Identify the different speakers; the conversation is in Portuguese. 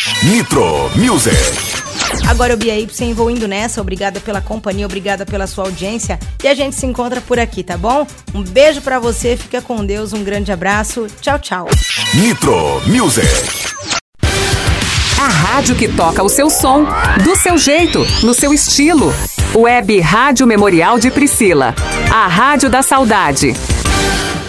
Speaker 1: Nitro Music.
Speaker 2: Agora eu, Bia Y, vou indo nessa. Obrigada pela companhia, obrigada pela sua audiência. E a gente se encontra por aqui, tá bom? Um beijo pra você, fica com Deus, um grande abraço. Tchau, tchau.
Speaker 1: Nitro Music.
Speaker 3: A rádio que toca o seu som, do seu jeito, no seu estilo. Web Rádio Memorial de Priscila. A Rádio da Saudade.